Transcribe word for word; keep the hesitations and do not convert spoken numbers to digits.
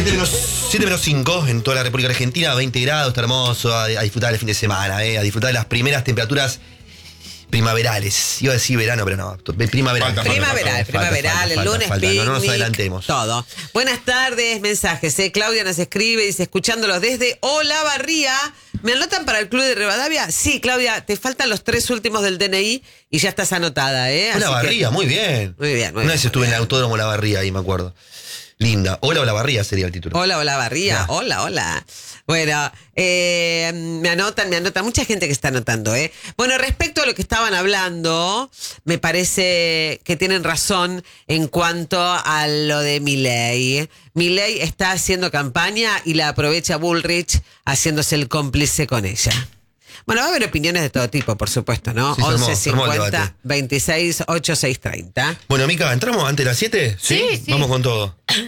siete menos cinco en toda la República Argentina, veinte grados, está hermoso, a, a disfrutar el fin de semana, eh, a disfrutar de las primeras temperaturas primaverales. Iba a decir verano, pero no, primaveral. Falta, Primaveral, falta, primaveral, falta, el falta, lunes, falta, picnic, no nos adelantemos. todo. Buenas tardes, mensajes. ¿eh? Claudia nos escribe, dice, escuchándolos desde Olavarría. ¿Me anotan para el Club de Rivadavia? Sí, Claudia, te faltan los tres últimos del D N I y ya estás anotada, ¿eh? Así Olavarría, que... muy bien. Muy bien, muy Una bien, vez estuve muy en bien. el Autódromo Olavarría, ahí me acuerdo. Linda. Hola Olavarría sería el título. Hola, Olavarría. Ya. Hola, hola. Bueno, eh, me anotan, me anotan. Mucha gente que está anotando, ¿eh? Bueno, respecto a lo que estaban hablando, me parece que tienen razón en cuanto a lo de Milei. Milei está haciendo campaña y la aprovecha Bullrich haciéndose el cómplice con ella. Bueno, va a haber opiniones de todo tipo, por supuesto, ¿no? Sí, se armó, once se armó el cincuenta debate. veintiséis ochenta y seis treinta. Bueno, Mica, ¿entramos antes de las siete? Sí, sí. Vamos con todo.